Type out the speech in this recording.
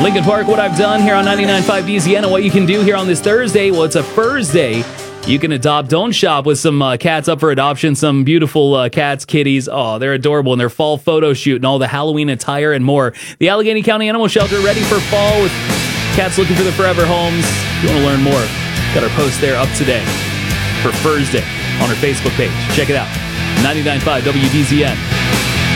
Lincoln Park, what I've done here on 99.5 BZN and what you can do here on this Thursday. Well, it's a Thursday. You can adopt, don't shop with some cats up for adoption, some beautiful cats, kitties. Oh, they're adorable in their fall photo shoot and all the Halloween attire and more. The Allegheny County Animal Shelter ready for fall with cats looking for their forever homes. If you want to learn more, got our post there up today for Thursday on our Facebook page. Check it out. 99.5 WBZN.